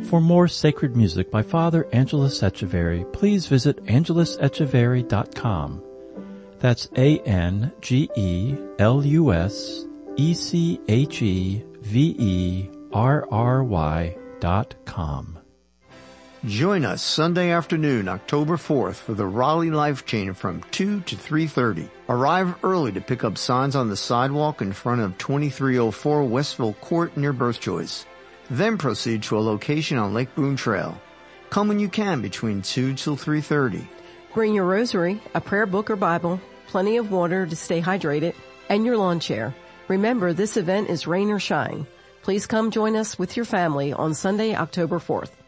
For more sacred music by Father Angelus Echeverry, please visit angelusecheverry.com. That's ANGELUSECHEVERRY.com. Join us Sunday afternoon, October 4th, for the Raleigh Life Chain from 2 to 3:30. Arrive early to pick up signs on the sidewalk in front of 2304 Westville Court near Birth Choice. Then proceed to a location on Lake Boone Trail. Come when you can between 2 till 3:30. Bring your rosary, a prayer book or Bible, plenty of water to stay hydrated, and your lawn chair. Remember, this event is rain or shine. Please come join us with your family on Sunday, October 4th.